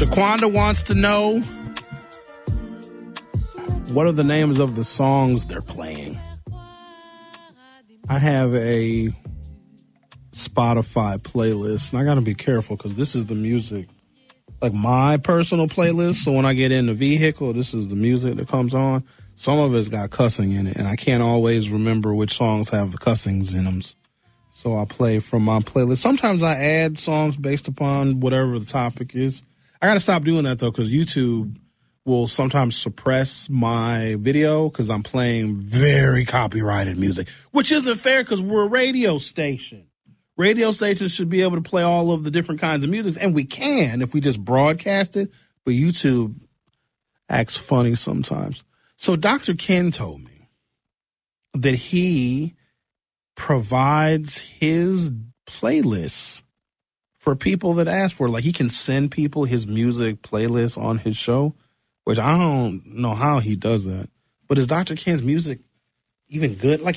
Shaquanda wants to know, what are the names of the songs they're playing? I have a Spotify playlist, and I got to be careful because this is the music, like my personal playlist. So when I get in the vehicle, this is the music that comes on. Some of it's got cussing in it, and I can't always remember which songs have the cussings in them. So I play from my playlist. Sometimes I add songs based upon whatever the topic is. I got to stop doing that, though, because YouTube will sometimes suppress my video because I'm playing very copyrighted music, which isn't fair because we're a radio station. Radio stations should be able to play all of the different kinds of music, and we can if we just broadcast it, but YouTube acts funny sometimes. So Dr. Ken told me that he provides his playlists for people that ask for it. Like, he can send people his music playlist on his show, which I don't know how he does that. But is Dr. Ken's music even good? Like,